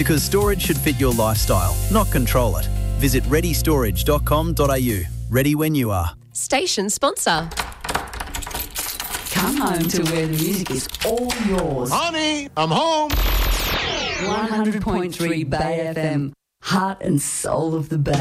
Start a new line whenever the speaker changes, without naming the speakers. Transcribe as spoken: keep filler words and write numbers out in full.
Because storage should fit your lifestyle, not control it. Visit ready storage dot com dot a u. Ready when you are.
Station sponsor.
Come home to where the music is all yours.
Honey, I'm home.
one hundred point three Bay F M, heart and soul of the Bay.